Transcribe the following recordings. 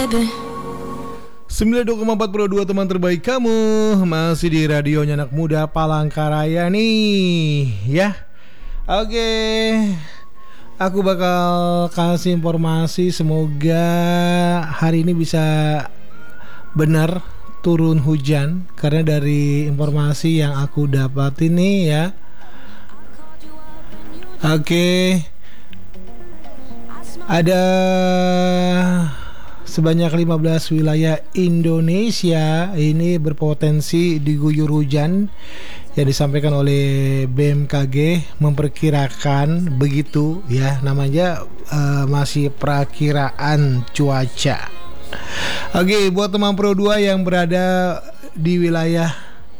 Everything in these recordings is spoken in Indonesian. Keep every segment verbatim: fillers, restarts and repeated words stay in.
sembilan puluh dua koma empat Pro dua teman terbaik kamu masih di radionya anak muda Palangkaraya nih ya. Oke, aku bakal kasih informasi, semoga hari ini bisa benar turun hujan, karena dari informasi yang aku dapat ini ya. Oke, ada sebanyak lima belas wilayah Indonesia ini berpotensi diguyur hujan, yang disampaikan oleh B M K G memperkirakan begitu ya, namanya uh, masih perakiraan cuaca. Oke, buat teman Pro dua yang berada di wilayah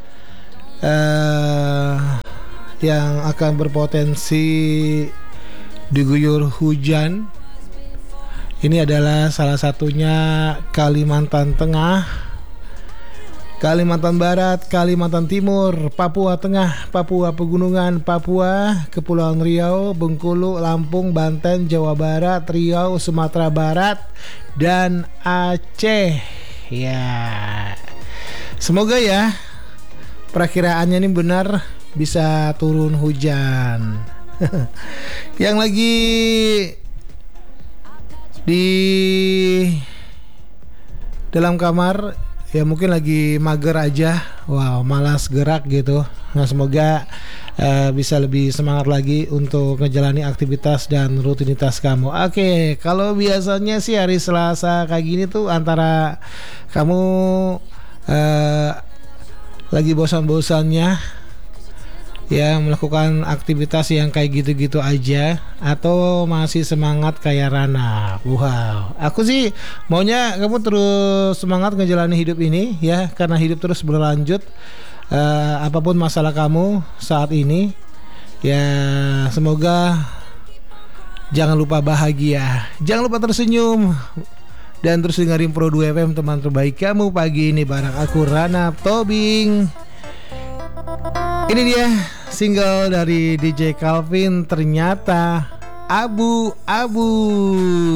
uh, yang akan berpotensi diguyur hujan, ini adalah salah satunya Kalimantan Tengah, Kalimantan Barat, Kalimantan Timur, Papua Tengah, Papua Pegunungan, Papua, Kepulauan Riau, Bengkulu, Lampung, Banten, Jawa Barat, Riau, Sumatera Barat, dan Aceh. Ya, semoga ya perakiraannya ini benar, bisa turun hujan. Yang lagi di dalam kamar ya mungkin lagi mager aja, wow, malas gerak gitu. Nah, semoga uh, bisa lebih semangat lagi untuk ngejalani aktivitas dan rutinitas kamu. Oke, kalau biasanya sih hari Selasa kayak gini tuh antara kamu uh, lagi bosan-bosannya ya melakukan aktivitas yang kayak gitu-gitu aja, atau masih semangat kayak Rana. Wow, aku sih maunya kamu terus semangat ngejalani hidup ini ya, karena hidup terus berlanjut. uh, Apapun masalah kamu saat ini ya, semoga jangan lupa bahagia, jangan lupa tersenyum, dan terus dengerin Pro dua F M, teman terbaik kamu pagi ini bareng aku Rana Tobing. Ini dia single dari D J Calvin, Ternyata Abu-Abu.